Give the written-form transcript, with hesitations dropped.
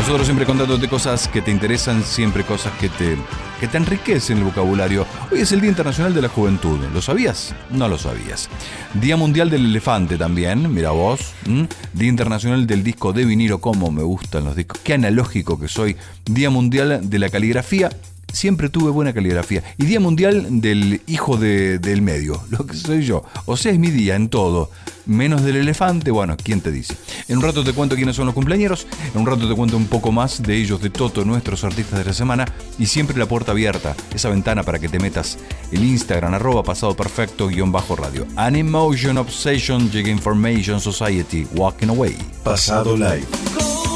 Nosotros siempre contándote cosas que te interesan, siempre cosas que te enriquecen el vocabulario. Hoy es el Día Internacional de la Juventud. ¿Lo sabías? No lo sabías. Día Mundial del Elefante también, mira vos. Día Internacional del Disco de Vinilo, cómo me gustan los discos. Qué analógico que soy. Día Mundial de la Caligrafía. Siempre tuve buena caligrafía. Y Día Mundial del Hijo del Medio, lo que soy yo. O sea, es mi día en todo. Menos del elefante, bueno, ¿quién te dice? En un rato te cuento quiénes son los cumpleañeros. En un rato te cuento un poco más de ellos, de Toto, nuestros artistas de la semana. Y siempre la puerta abierta, esa ventana para que te metas el Instagram, @pasadoperfecto_radio. An Emotion Obsession, Jig Information Society, Walking Away. Pasado Live.